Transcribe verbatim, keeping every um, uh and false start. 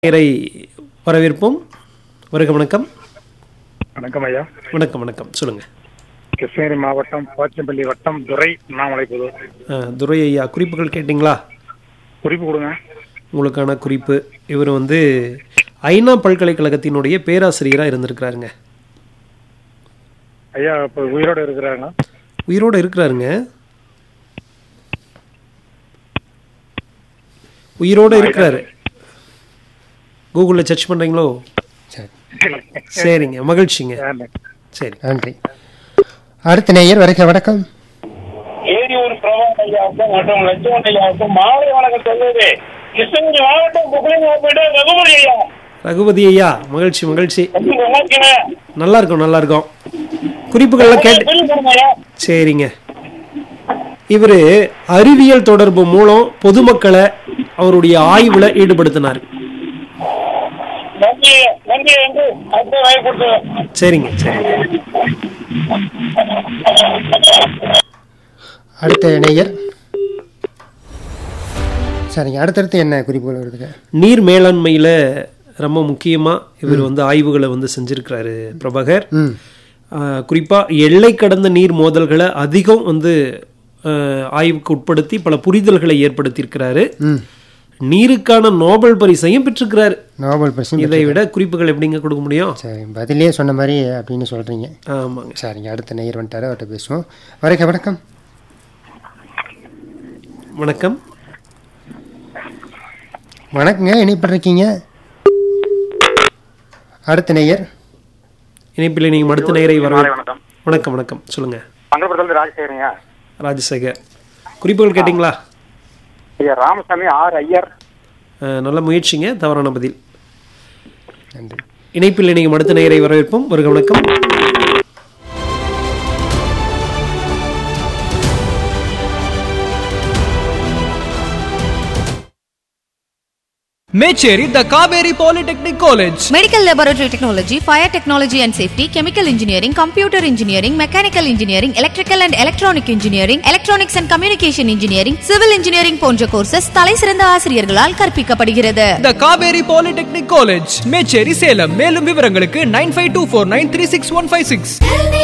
நேரை வரவேற்போம். வருக வணக்கம். வணக்கம் ஐயா. வணக்கம் வணக்கம் சொல்லுங்க. கிருஷ்ணகிரி மாவட்டம் போச்சம்பள்ளி வட்டம் துரை அண்ணாமலைபுதூர். துரை ஐயா, குறிப்புகள் கேட்டிங்களா? குறிப்பு கொடுங்க. உங்களுக்கான குறிப்பு, இவர் வந்து ஐநா பல்கலைக்கழகத்தினுடைய பேராசிரியராக இருந்திருக்கிறாருங்க. ஐயா இப்போ உயிரோடு இருக்கிறாங்க? உயிரோடு இருக்கிறாருங்க. உயிரோடு இருக்கிறாரு. கூகுளில் சர்ச் பண்ணுறீங்களோ? சரி, சரிங்க, மகிழ்ச்சிங்க. சரி, நன்றி. அடுத்த நேயர் வருக வணக்கம். ஏரியூர் பிரபன் ஐயாவுக்கும் மற்றும் லட்சுமண் ஐயாவுக்கும் மாலை வணக்கம் சொல்வது கிருஷ்ணகிரி மாவட்டம் புகழின் மாவட்ட ரகுபதி ஐயா. ரகுபதி ஐயா, மகிழ்ச்சி மகிழ்ச்சி. நல்லா இருக்கீங்க? நல்லா இருக்கும் நல்லா இருக்கும். குறிப்புகள்லாம் கேட்டு சரிங்க. இவர் அறிவியல் தொடர்பு மூலம் பொதுமக்களை அவருடைய ஆய்வுல ஈடுபடுத்தினார். நன்றி நன்றி என்று அடுத்த வாய்ப்பு கொடுத்து. சரிங்க சரிங்க. அடுத்த நேயர். சரிங்க, அடுத்தடுத்து என்ன குறிப்புகள் வருதுங்க? நீர் மேலாண்மையில ரொம்ப முக்கியமா இவர் வந்து ஆய்வுகளை வந்து செஞ்சிருக்கிறாரு பிரபாகர். ம் ஆஹ் குறிப்பா எல்லை கடந்த நீர் மோதல்களை அதிகம் வந்து ஆஹ் ஆய்வுக்கு உட்படுத்தி பல புரிதல்களை ஏற்படுத்தியிருக்கிறாரு. ம் நீருக்கான நோபல் பரிசையும் பெற்றிருக்கிறாரு. நோபல் பரிசு. இதை விட குறிப்புகள் எப்படிங்க கொடுக்க முடியும்? சரி, பதிலே சொன்ன மாதிரி அப்படின்னு சொல்றீங்க. ஆமாங்க. சரிங்க, அடுத்த நேயர் வந்துட்டாரு, அவர்கிட்ட பேசுவோம். வருக வணக்கம். வணக்கம் வணக்கங்க, இணைப்பில் இருக்கீங்க. அடுத்த நேயர். இணைப்பில் நீங்க அடுத்த நேரை வர. வணக்கம். வணக்கம் வணக்கம் சொல்லுங்க. பங்கப்படத்துல ராஜசேகரங்க. ராஜசேகர், குறிப்புகள் கேட்டிங்களா? ஐயா ராமசாமி ஆர் ஐயர். ஆஹ் நல்ல முயற்சிங்க, தவறான பதில். நன்றி. இணைப்பில் நீங்கள் அடுத்த நேரை வரவேற்போம். வருக வணக்கம். Mecheri, the Kaveri Polytechnic College. Medical Laboratory Technology, Fire Technology and Safety, Chemical Engineering, Computer Engineering, Mechanical Engineering, Electrical and Electronic Engineering, Electronics and Communication Engineering, Civil Engineering போன்ற கோர்சஸ் தலை சிறந்த ஆசிரியர்களால் கற்பிக்கப்படுகிறது. The Kaveri Polytechnic College, Mecheri, Salem. மேலும் விவரங்களுக்கு nine five two four nine three six one five six.